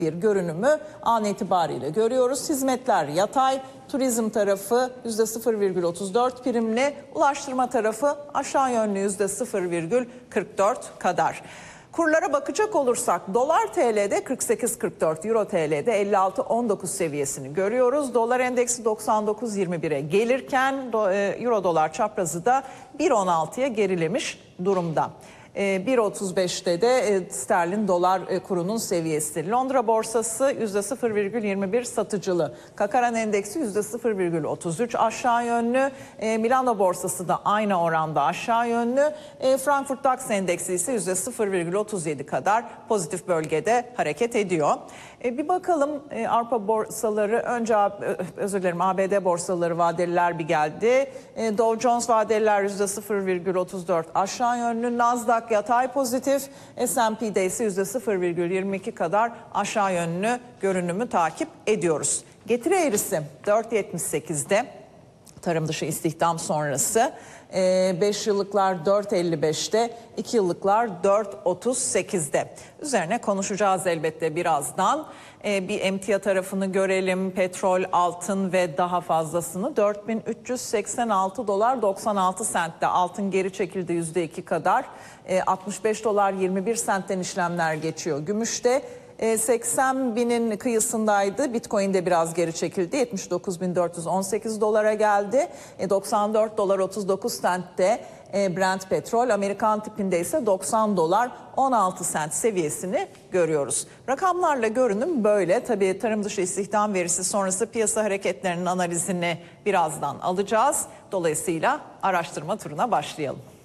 bir görünümü an itibariyle görüyoruz. Hizmetler yatay, turizm tarafı %0,34 primli, ulaştırma tarafı aşağı yönlü %0,44 kadar. Kurlara bakacak olursak dolar TL'de 48.44, euro TL'de 56.19 seviyesini görüyoruz. Dolar endeksi 99.21'e gelirken euro dolar çaprazı da 1.16'ya gerilemiş durumda. 1.35'te de sterlin dolar kurunun seviyesi. Londra borsası %0,21 satıcılı. Kakaran endeksi %0,33 aşağı yönlü. Milano borsası da aynı oranda aşağı yönlü. Frankfurt DAX endeksi ise %0,37 kadar pozitif bölgede hareket ediyor. Bir bakalım Avrupa borsaları, önce ABD borsaları, vadeliler bir geldi. Dow Jones vadeliler %0,34 aşağı yönlü. Nasdaq yatay pozitif, S&P'de ise %0,22 kadar aşağı yönlü görünümü takip ediyoruz. Getiri eğrisi 4.78'de tarım dışı istihdam sonrası. 5 yıllıklar 4.55'te, 2 yıllıklar 4.38'de. Üzerine konuşacağız elbette birazdan. Bir emtia tarafını görelim. Petrol, altın ve daha fazlasını 4.386 dolar 96 sentte. Altın geri çekildi %2 kadar. 65 dolar 21 sentten işlemler geçiyor. Gümüşte 80 binin kıyısındaydı. Bitcoin'de biraz geri çekildi. 79.418 dolara geldi. 94 dolar 39 sentte Brent petrol. Amerikan tipinde ise 90 dolar 16 sent seviyesini görüyoruz. Rakamlarla görünüm böyle. Tabii tarım dışı istihdam verisi sonrası piyasa hareketlerinin analizini birazdan alacağız. Dolayısıyla araştırma turuna başlayalım.